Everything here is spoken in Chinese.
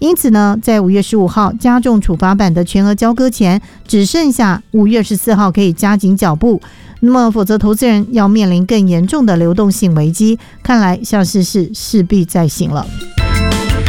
因此呢，在5月15号加重处罚版的全额交割前，只剩下5月14号可以加紧脚步，那么否则投资人要面临更严重的流动性危机，看来下市势必再行了。